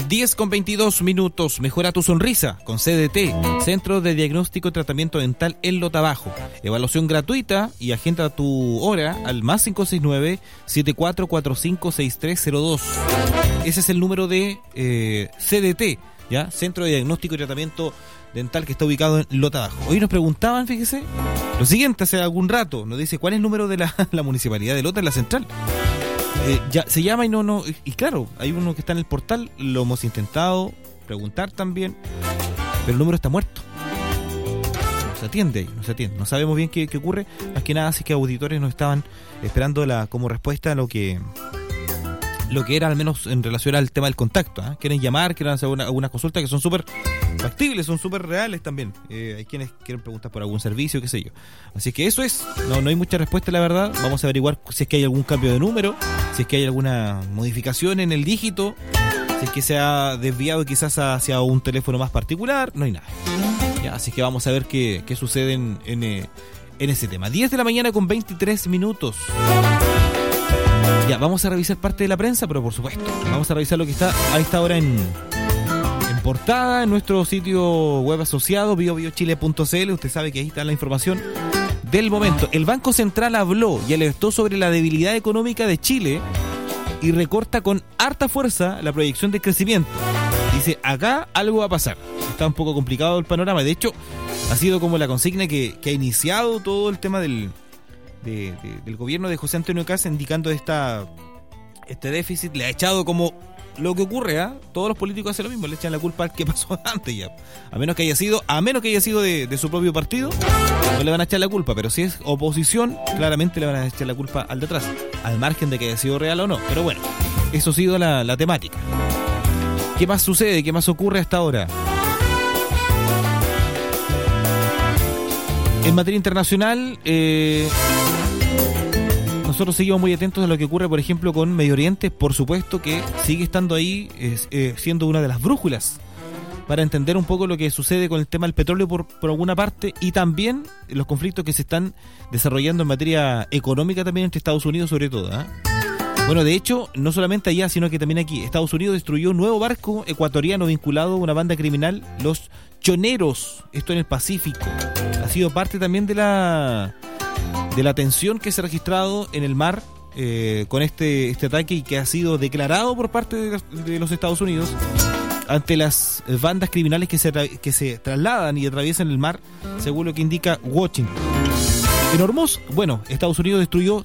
10:22. Mejora tu sonrisa con CDT, Centro de Diagnóstico y Tratamiento Dental en Lota Bajo. Evaluación gratuita y agenda tu hora al +569 74456302. Ese es el número de CDT, ¿ya? Centro de Diagnóstico y Tratamiento Dental, que está ubicado en Lota Bajo. Hoy nos preguntaban, fíjese, lo siguiente, hace algún rato, nos dice cuál es el número de la Municipalidad de Lota en la central. Ya se llama y claro, hay uno que está en el portal, lo hemos intentado preguntar también, pero el número está muerto. No se atiende, no sabemos bien qué ocurre, más que nada, así que auditores nos estaban esperando como respuesta a lo que era, al menos en relación al tema del contacto, ¿eh? Quieren llamar, quieren hacer algunas consultas que son súper factibles, son súper reales también. Hay quienes quieren preguntar por algún servicio, qué sé yo. Así que eso es, no hay mucha respuesta, la verdad. Vamos a averiguar si es que hay algún cambio de número, si es que hay alguna modificación en el dígito, si es que se ha desviado quizás hacia un teléfono más particular, no hay nada. Ya, así que vamos a ver qué sucede en ese tema. 10:23 a.m. Ya, vamos a revisar parte de la prensa, pero por supuesto, vamos a revisar lo que está a esta hora en portada en nuestro sitio web asociado, biobiochile.cl. Usted sabe que ahí está la información del momento. El Banco Central habló y alertó sobre la debilidad económica de Chile y recorta con harta fuerza la proyección de crecimiento. Dice, acá algo va a pasar. Está un poco complicado el panorama. De hecho, ha sido como la consigna que ha iniciado todo el tema del gobierno de José Antonio Kast, indicando este déficit. Le ha echado como lo que ocurre, todos los políticos hacen lo mismo, le echan la culpa al que pasó antes ya. A menos que haya sido de su propio partido, no le van a echar la culpa, pero si es oposición, claramente le van a echar la culpa al de atrás, al margen de que haya sido real o no. Pero bueno, eso ha sido la temática. ¿Qué más sucede? ¿Qué más ocurre hasta ahora? En materia internacional, nosotros seguimos muy atentos a lo que ocurre, por ejemplo, con Medio Oriente. Por supuesto que sigue estando ahí, siendo una de las brújulas para entender un poco lo que sucede con el tema del petróleo por alguna parte, y también los conflictos que se están desarrollando en materia económica también entre Estados Unidos sobre todo. Bueno, de hecho, no solamente allá, sino que también aquí. Estados Unidos destruyó un nuevo barco ecuatoriano vinculado a una banda criminal, los Choneros, esto en el Pacífico. Ha sido parte también de la tensión que se ha registrado en el mar con este ataque, y que ha sido declarado por parte de los Estados Unidos ante las bandas criminales que se trasladan y atraviesan el mar, según lo que indica Washington. En Hormuz, bueno, Estados Unidos destruyó